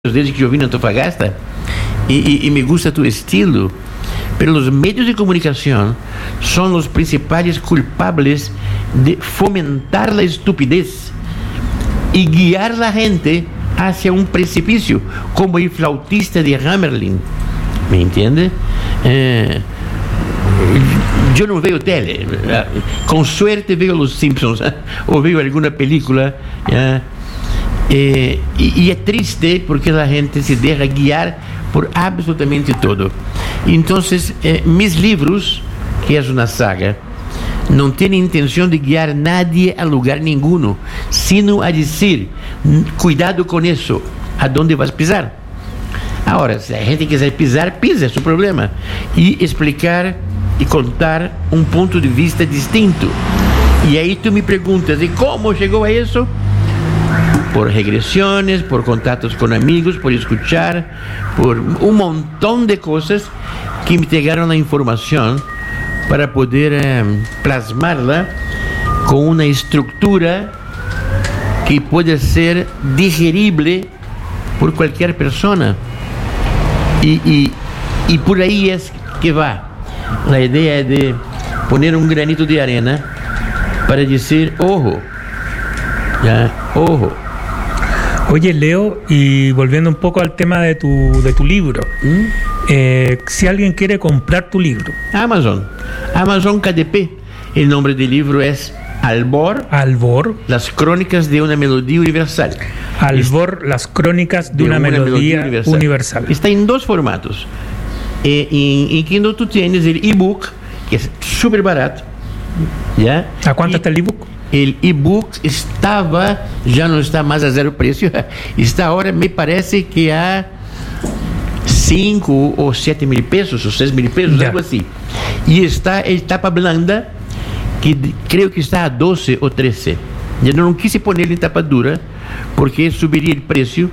desde que yo vine a Antofagasta y me gusta tu estilo, pero los medios de comunicación son los principales culpables de fomentar la estupidez y guiar a la gente hacia un precipicio, como el flautista de Hamelin, ¿me entiende? Yo no veo tele, con suerte veo Los Simpsons o veo alguna película, y es triste porque la gente se deja guiar por absolutamente todo. Entonces, mis libros, que es una saga, no tienen intención de guiar a nadie a lugar ninguno, sino a decir, cuidado con eso, ¿a dónde vas a pisar? Ahora, si la gente quiser pisar, pisa, es su problema. Y explicar y contar un punto de vista distinto. Y ahí tú me preguntas, ¿y cómo llegó a eso? Por regresiones, por contactos con amigos, por escuchar, por un montón de cosas que me llegaron la información para poder plasmarla con una estructura que puede ser digerible por cualquier persona. Y por ahí es que va la idea de poner un granito de arena para decir, ojo, ojo. Oye, Leo, y volviendo un poco al tema de tu libro, si alguien quiere comprar tu libro. Amazon KDP, el nombre del libro es Albor, las crónicas de una melodía universal. Albor, las crónicas de una melodía universal. Está en dos formatos. En Kindle tú tienes el ebook, que es súper barato, ¿ya? ¿A cuánto está el ebook? El ebook ya no está más a cero precio, está ahora, me parece que a 5 o 7 mil pesos, o 6 mil pesos, algo así. Y está el tapa blanda, que creo que está a 12 o 13. Yo no quise ponerle tapa dura, porque subiría el precio,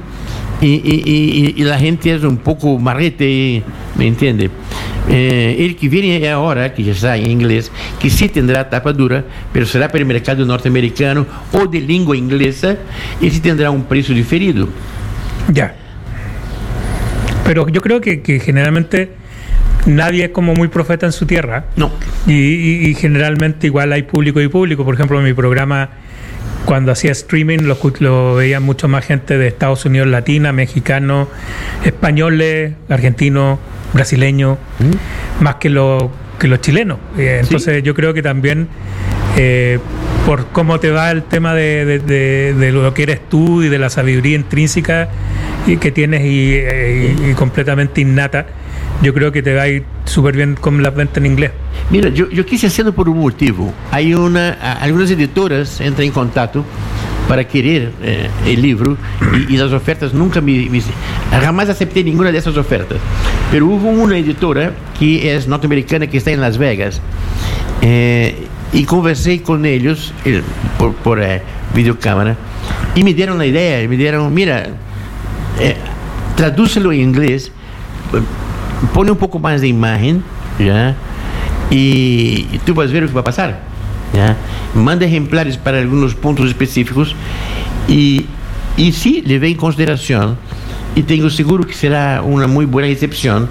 y la gente es un poco marrete, ¿me entiende? El que viene ahora, que ya está en inglés, que sí tendrá tapa dura, pero será para el mercado norteamericano o de lengua inglesa, y sí tendrá un precio diferido. Ya. Pero yo creo que generalmente nadie es como muy profeta en su tierra. No. Y generalmente igual hay público y público. Por ejemplo, en mi programa, cuando hacía streaming, lo veía mucho más gente de Estados Unidos, latina, mexicano, españoles, argentinos, brasileños, más que los chilenos. Entonces ¿sí? Yo creo que también por cómo te va el tema de lo que eres tú y de la sabiduría intrínseca que tienes y completamente innata, yo creo que te va a ir súper bien con las ventas en inglés. Mira, yo quise hacerlo por un motivo. Hay algunas editoras entran en contacto para querer el libro y las ofertas nunca jamás acepté ninguna de esas ofertas, pero hubo una editora que es norteamericana, que está en Las Vegas, y conversé con ellos por videocámara, y me dieron la idea, me dieron, mira, tradúcelo en inglés, pone un poco más de imagen, ¿ya? Y tú vas a ver lo que va a pasar, ¿ya? Manda ejemplares para algunos puntos específicos y sí, le ve en consideración, y tengo seguro que será una muy buena recepción.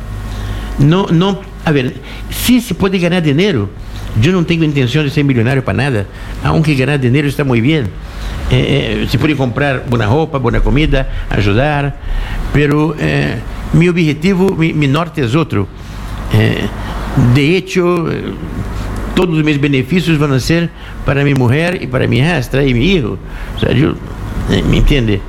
A ver, sí se puede ganar dinero. Yo no tengo intención de ser millonario para nada, aunque ganar dinero está muy bien. Se puede comprar buena ropa, buena comida, ayudar, pero mi objetivo, mi norte es otro. De hecho, todos mis beneficios van a ser para mi mujer y para mi hijastra y mi hijo. O sea, yo, ¿me entiende?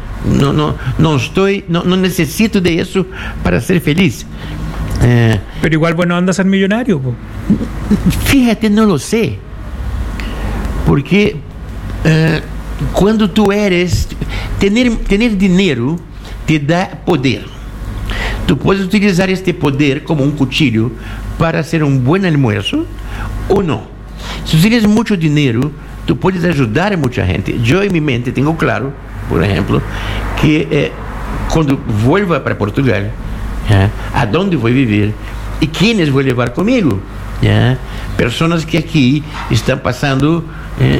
No necesito de eso para ser feliz. Pero igual, bueno, anda a ser millonario, po. Fíjate, no lo sé, porque cuando tú eres, tener dinero te da poder. Tú puedes utilizar este poder como un cuchillo para hacer un buen almuerzo o no. Si tienes mucho dinero, tú puedes ayudar a mucha gente. Yo en mi mente tengo claro, por ejemplo, que cuando vuelva para Portugal, a dónde voy a vivir y quiénes voy a llevar conmigo, personas que aquí están pasando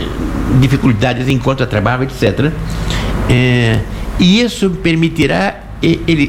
dificultades en cuanto a trabajo, etc. Y eso permitirá el